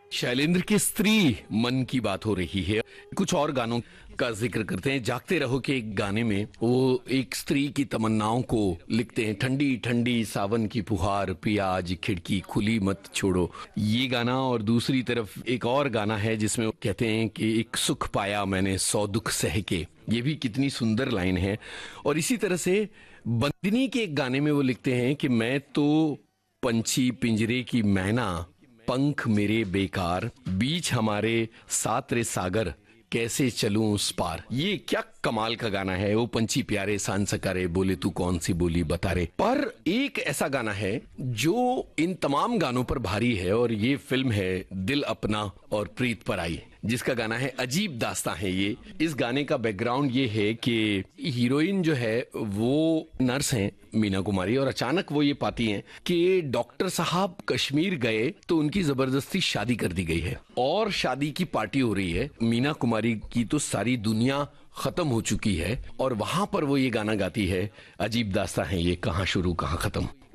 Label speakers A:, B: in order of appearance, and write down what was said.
A: शैलेंद्र की स्त्री मन की बात हो रही है। कुछ और गानों का जिक्र करते हैं। जागते रहो के एक गाने में वो एक स्त्री की तमन्नाओं को लिखते हैं। ठंडी ठंडी सावन की फुहार, पिया आज खिड़की खुली मत छोड़ो, ये गाना। और दूसरी तरफ एक और गाना है जिसमें वो कहते हैं कि एक सुख पाया मैंने 100 दुख सह के। ये भी कितनी सुंदर लाइन है। और इसी तरह से बंदिनी के एक गाने में वो लिखते हैं कि मैं तो पंछी पिंजरे की मैना, पंख मेरे बेकार, बीच हमारे सात रे सागर, कैसे चलूं उस पार। ये क्या कमाल का गाना है। वो पंछी प्यारे सान सकारे, बोले तू कौन सी बोली बता रे। पर एक ऐसा गाना है जो इन तमाम गानों पर भारी है और ये फिल्म है दिल अपना और प्रीत पर आई, जिसका गाना है अजीब दास्तां है ये। इस गाने का बैकग्राउंड ये है कि हीरोइन जो है वो नर्स हैं मीना कुमारी, और अचानक वो ये पाती हैं कि डॉक्टर साहब कश्मीर गए तो उनकी जबरदस्ती शादी कर दी गई है और शादी की पार्टी हो रही है। मीना कुमारी की तो सारी दुनिया खत्म हो चुकी है और वहां पर वो ये गाना गाती है, अजीब दास्तां है ये, कहां शुरू कहां खत्म।